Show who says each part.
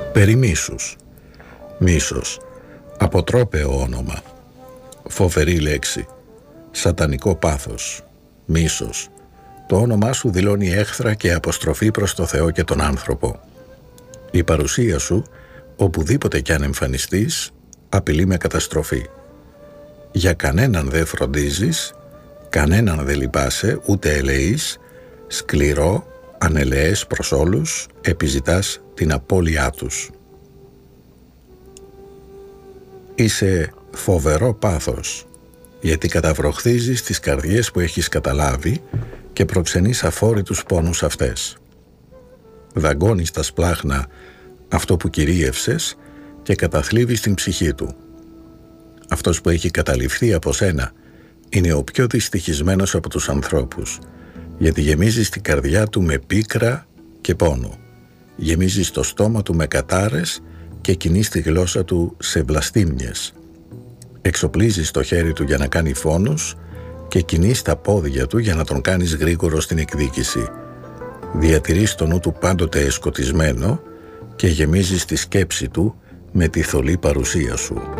Speaker 1: Περί μίσους. Μίσος. Αποτρόπαιο όνομα. Φοβερή λέξη. Σατανικό πάθος. Μίσος. Το όνομά σου δηλώνει έχθρα και αποστροφή προς το Θεό και τον άνθρωπο. Η παρουσία σου, οπουδήποτε κι αν εμφανιστείς, απειλεί με καταστροφή. Για κανέναν δεν φροντίζεις, κανέναν δεν λυπάσαι, ούτε ελεείς, σκληρό, ανελεές προς όλους, επιζητάς την απώλειά τους. Είσαι φοβερό πάθος, γιατί καταβροχθίζεις τις καρδιές που έχεις καταλάβει και προξενείς αφόρητους πόνους αυτές. Δαγκώνεις τα σπλάχνα αυτό που κυρίευσες και καταθλίβεις την ψυχή του. Αυτός που έχει καταληφθεί από σένα είναι ο πιο δυστυχισμένος από τους ανθρώπους, γιατί γεμίζεις την καρδιά του με πίκρα και πόνο. Γεμίζεις το στόμα του με κατάρες και κινείς τη γλώσσα του σε βλαστήμιες. Εξοπλίζεις το χέρι του για να κάνει φόνους και κινείς τα πόδια του για να τον κάνεις γρήγορο στην εκδίκηση. Διατηρείς το νου του πάντοτε εσκοτισμένο και γεμίζεις τη σκέψη του με τη θολή παρουσία σου.